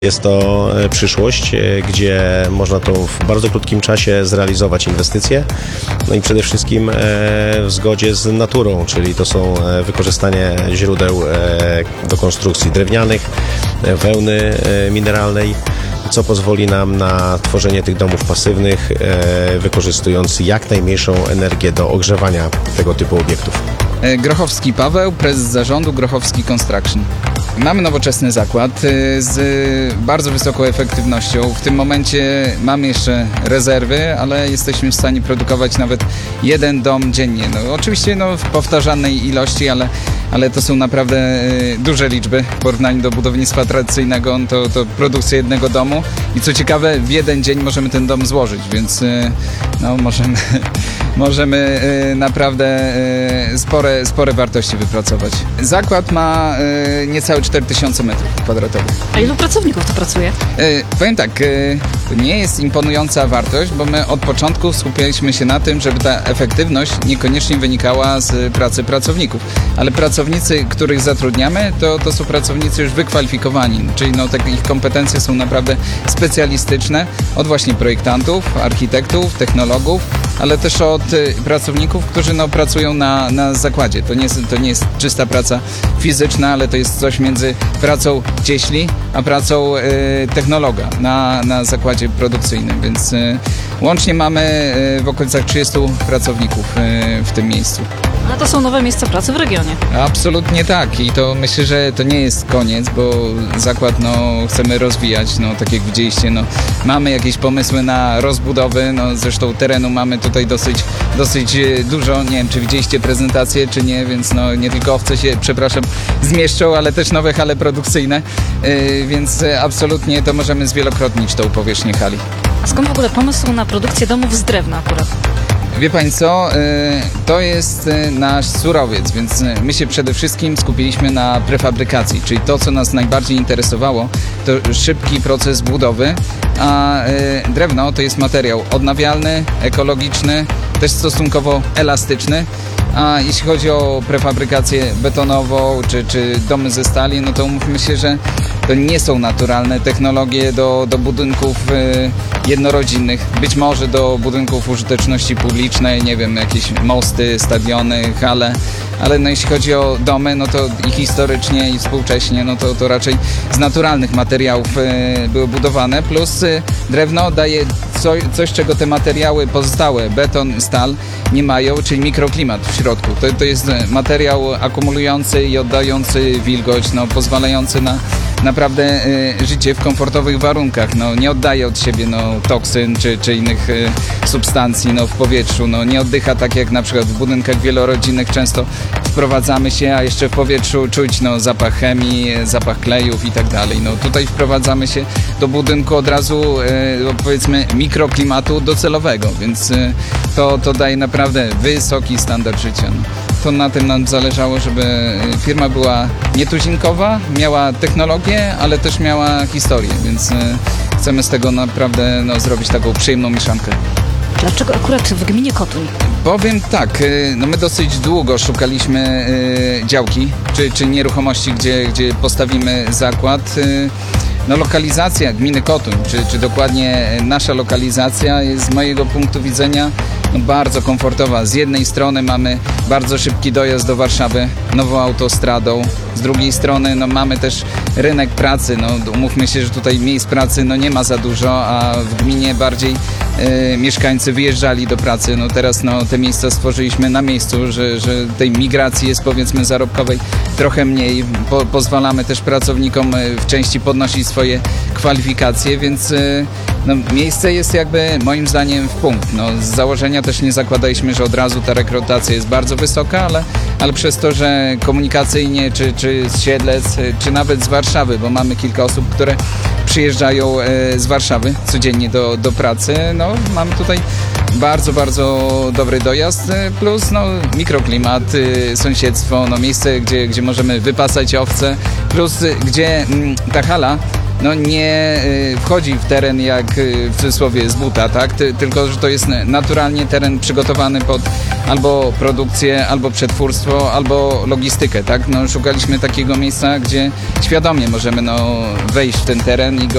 Jest to przyszłość, gdzie można to w bardzo krótkim czasie zrealizować inwestycje, no i przede wszystkim w zgodzie z naturą, czyli to są wykorzystanie źródeł do konstrukcji drewnianych, wełny mineralnej, co pozwoli nam na tworzenie tych domów pasywnych, wykorzystując jak najmniejszą energię do ogrzewania tego typu obiektów. Grochowski Paweł, prezes zarządu Grochowski Construction. Mamy nowoczesny zakład z bardzo wysoką efektywnością. W tym momencie mamy jeszcze rezerwy, ale jesteśmy w stanie produkować nawet jeden dom dziennie. No, oczywiście w powtarzalnej ilości, ale to są naprawdę duże liczby w porównaniu do budownictwa tradycyjnego. To produkcja jednego domu i co ciekawe, w jeden dzień możemy ten dom złożyć, więc możemy naprawdę spore wartości wypracować. Zakład ma niecałe 4000 m2. A ilu pracowników tu pracuje? Powiem tak, to nie jest imponująca wartość, bo my od początku skupialiśmy się na tym, żeby ta efektywność niekoniecznie wynikała z pracy pracowników, ale pracownicy, których zatrudniamy, to są pracownicy już wykwalifikowani, czyli ich kompetencje są naprawdę specjalistyczne, od właśnie projektantów, architektów, technologów, ale też od pracowników, którzy pracują na zakładzie. To nie jest czysta praca fizyczna, ale to jest coś między pracą cieśli, a pracą technologa na zakładzie produkcyjnym, więc łącznie mamy w okolicach 30 pracowników w tym miejscu. A to są nowe miejsca pracy w regionie. Absolutnie tak i to myślę, że to nie jest koniec, bo zakład chcemy rozwijać, tak jak widzieliście, mamy jakieś pomysły na rozbudowy, zresztą terenu mamy tutaj dosyć dużo, nie wiem czy widzieliście prezentację czy nie, więc nie tylko owce się, zmieszczą, ale też nowe hale produkcyjne, więc absolutnie to możemy zwielokrotnić tą powierzchnię hali. A skąd w ogóle pomysł na produkcję domów z drewna akurat? Wie Pani co, to jest nasz surowiec, więc my się przede wszystkim skupiliśmy na prefabrykacji, czyli to, co nas najbardziej interesowało, to szybki proces budowy, a drewno to jest materiał odnawialny, ekologiczny, też stosunkowo elastyczny. A jeśli chodzi o prefabrykację betonową czy domy ze stali, to umówmy się, że to nie są naturalne technologie do budynków jednorodzinnych. Być może do budynków użyteczności publicznej, nie wiem, jakieś mosty, stadiony, hale, ale jeśli chodzi o domy, to i historycznie i współcześnie, to raczej z naturalnych materiałów były budowane, plus drewno daje coś, czego te materiały pozostałe, beton, stal, nie mają, czyli mikroklimat w środku. To jest materiał akumulujący i oddający wilgoć, pozwalający na naprawdę życie w komfortowych warunkach. Nie oddaje od siebie toksyn czy innych substancji w powietrzu. Nie oddycha tak jak na przykład w budynkach wielorodzinnych często wprowadzamy się, a jeszcze w powietrzu czuć zapach chemii, zapach klejów i tak dalej. Tutaj wprowadzamy się do budynku od razu powiedzmy mikroklimatu docelowego, więc to daje naprawdę wysoki standard życia. To na tym nam zależało, żeby firma była nietuzinkowa, miała technologię, ale też miała historię, więc chcemy z tego naprawdę zrobić taką przyjemną mieszankę. Dlaczego akurat w gminie Kotuń? Powiem tak, my dosyć długo szukaliśmy działki czy nieruchomości, gdzie postawimy zakład. Lokalizacja gminy Kotuń, czy dokładnie nasza lokalizacja jest z mojego punktu widzenia bardzo komfortowa. Z jednej strony mamy bardzo szybki dojazd do Warszawy nową autostradą, z drugiej strony mamy też rynek pracy. Umówmy się, że tutaj miejsc pracy nie ma za dużo, a w gminie bardziej mieszkańcy wyjeżdżali do pracy. Teraz te miejsca stworzyliśmy na miejscu, że tej migracji jest powiedzmy zarobkowej trochę mniej. Pozwalamy też pracownikom w części podnosić swoje kwalifikacje, więc miejsce jest jakby moim zdaniem w punkt. Z założenia też nie zakładaliśmy, że od razu ta rekrutacja jest bardzo wysoka, ale przez to, że komunikacyjnie czy z Siedlec, czy nawet z Warszawy, bo mamy kilka osób, które przyjeżdżają z Warszawy codziennie do pracy, mamy tutaj bardzo, bardzo dobry dojazd, plus mikroklimat, sąsiedztwo, miejsce, gdzie możemy wypasać owce, plus gdzie ta hala nie wchodzi w teren jak w cudzysłowie z buta, tak? Tylko że to jest naturalnie teren przygotowany pod albo produkcję, albo przetwórstwo, albo logistykę, tak? Szukaliśmy takiego miejsca, gdzie świadomie możemy wejść w ten teren i go